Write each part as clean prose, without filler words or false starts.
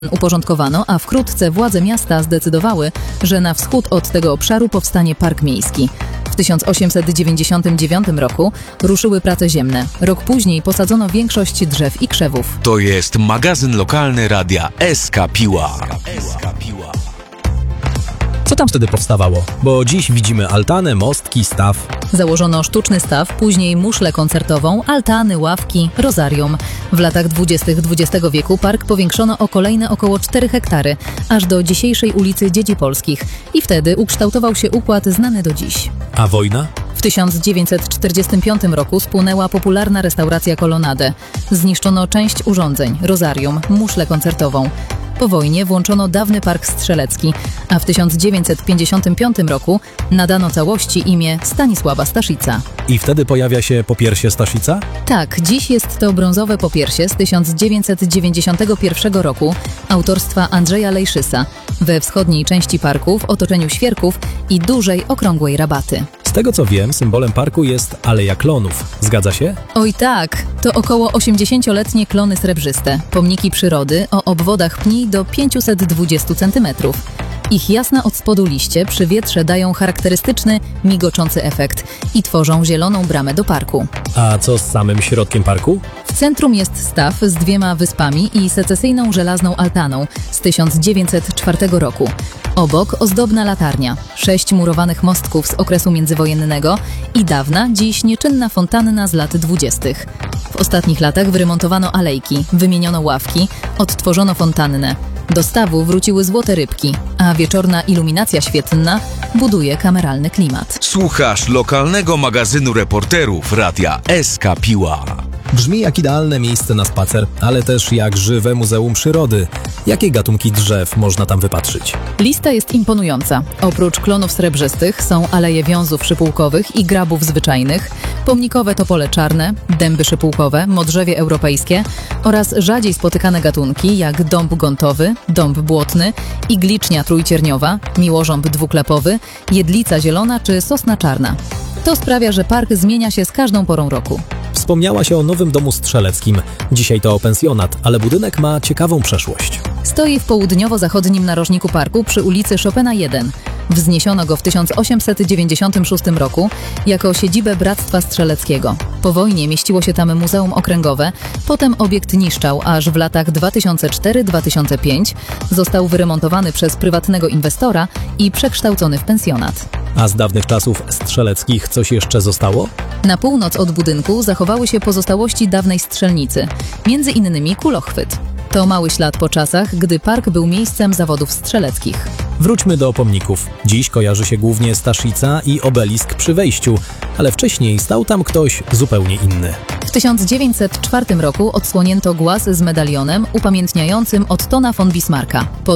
uporządkowano, a wkrótce władze miasta zdecydowały, że na wschód od tego obszaru powstanie park miejski. W 1899 roku ruszyły prace ziemne. Rok później posadzono większość drzew i krzewów. To jest magazyn lokalny radia SK Piła. Co tam wtedy powstawało? Bo dziś widzimy altanę, mostki, staw. Założono sztuczny staw, później muszlę koncertową, altany, ławki, rozarium. W latach 20. XX wieku park powiększono o kolejne około 4 hektary, aż do dzisiejszej ulicy Dzieci Polskich. I wtedy ukształtował się układ znany do dziś. A wojna? W 1945 roku spłonęła popularna restauracja Colonnade. Zniszczono część urządzeń, rozarium, muszlę koncertową. Po wojnie włączono dawny park strzelecki, a w 1955 roku nadano całości imię Stanisława Staszica. I wtedy pojawia się popiersie Staszica? Tak, dziś jest to brązowe popiersie z 1991 roku autorstwa Andrzeja Lejszysa we wschodniej części parku w otoczeniu świerków i dużej, okrągłej rabaty. Z tego co wiem, symbolem parku jest Aleja Klonów. Zgadza się? Oj tak, to około 80-letnie klony srebrzyste, pomniki przyrody o obwodach pni do 520 cm. Ich jasne od spodu liście przy wietrze dają charakterystyczny, migoczący efekt i tworzą zieloną bramę do parku. A co z samym środkiem parku? W centrum jest staw z 2 wyspami i secesyjną żelazną altaną z 1904 roku. Obok ozdobna latarnia, 6 murowanych mostków z okresu międzywojennego i dawna, dziś nieczynna fontanna z lat 20. W ostatnich latach wyremontowano alejki, wymieniono ławki, odtworzono fontannę. Do stawu wróciły złote rybki, a wieczorna iluminacja świetlna buduje kameralny klimat. Słuchasz lokalnego magazynu reporterów radia SK Piła. Brzmi jak idealne miejsce na spacer, ale też jak żywe muzeum przyrody. Jakie gatunki drzew można tam wypatrzyć? Lista jest imponująca. Oprócz klonów srebrzystych są aleje wiązów szypułkowych i grabów zwyczajnych, pomnikowe topole czarne, dęby szypułkowe, modrzewie europejskie oraz rzadziej spotykane gatunki jak dąb gontowy, dąb błotny, iglicznia trójcierniowa, miłożąb dwuklepowy, jedlica zielona czy sosna czarna. To sprawia, że park zmienia się z każdą porą roku. Wspomniała się o nowym domu strzeleckim. Dzisiaj to pensjonat, ale budynek ma ciekawą przeszłość. Stoi w południowo-zachodnim narożniku parku przy ulicy Chopina 1. Wzniesiono go w 1896 roku jako siedzibę Bractwa Strzeleckiego. Po wojnie mieściło się tam Muzeum Okręgowe, potem obiekt niszczał, aż w latach 2004-2005 został wyremontowany przez prywatnego inwestora i przekształcony w pensjonat. A z dawnych czasów strzeleckich coś jeszcze zostało? Na północ od budynku zachowały się pozostałości dawnej strzelnicy, między innymi kulochwyt. To mały ślad po czasach, gdy park był miejscem zawodów strzeleckich. Wróćmy do pomników. Dziś kojarzy się głównie Staszica i obelisk przy wejściu, ale wcześniej stał tam ktoś zupełnie inny. W 1904 roku odsłonięto głaz z medalionem upamiętniającym Ottona von Bismarcka. Po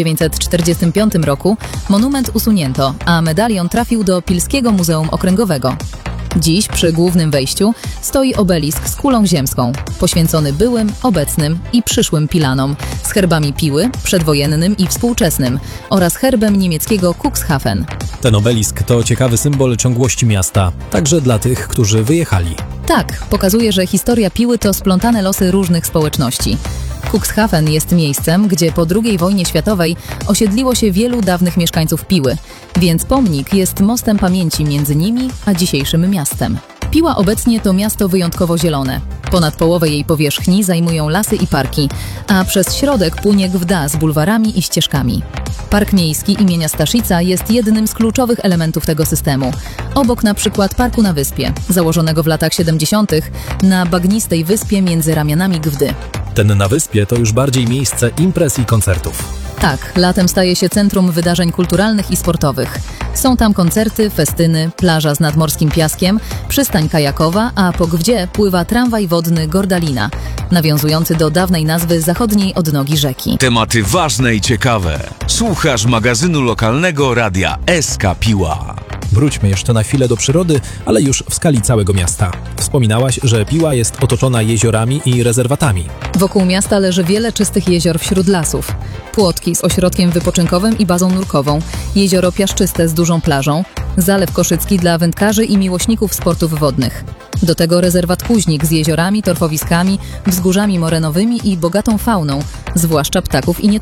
1945 roku monument usunięto, a medalion trafił do Pilskiego Muzeum Okręgowego. Dziś przy głównym wejściu stoi obelisk z kulą ziemską, poświęcony byłym, obecnym i przyszłym Pilanom, z herbami Piły, przedwojennym i współczesnym oraz herbem niemieckiego Cuxhaven. Ten obelisk to ciekawy symbol ciągłości miasta, także dla tych, którzy wyjechali. Tak, pokazuje, że historia Piły to splątane losy różnych społeczności. Cuxhaven jest miejscem, gdzie po II wojnie światowej osiedliło się wielu dawnych mieszkańców Piły, więc pomnik jest mostem pamięci między nimi a dzisiejszym miastem. Piła obecnie to miasto wyjątkowo zielone. Ponad połowę jej powierzchni zajmują lasy i parki, a przez środek płynie Gwda z bulwarami i ścieżkami. Park miejski imienia Staszica jest jednym z kluczowych elementów tego systemu. Obok na przykład parku na wyspie, założonego w latach 70. na bagnistej wyspie między ramionami Gwdy. Ten na wyspie to już bardziej miejsce imprez i koncertów. Tak, latem staje się centrum wydarzeń kulturalnych i sportowych. Są tam koncerty, festyny, plaża z nadmorskim piaskiem, przystań kajakowa, a po Gwdzie pływa tramwaj wodny Gordalina, nawiązujący do dawnej nazwy zachodniej odnogi rzeki. Tematy ważne i ciekawe. Słuchasz magazynu lokalnego radia SK Piła. Wróćmy jeszcze na chwilę do przyrody, ale już w skali całego miasta. Wspominałaś, że Piła jest otoczona jeziorami i rezerwatami. Wokół miasta leży wiele czystych jezior wśród lasów. Płotki z ośrodkiem wypoczynkowym i bazą nurkową, jezioro piaszczyste z dużą plażą, Zalew Koszycki dla wędkarzy i miłośników sportów wodnych. Do tego rezerwat Kuźnik z jeziorami, torfowiskami, wzgórzami morenowymi i bogatą fauną, zwłaszcza ptaków i nie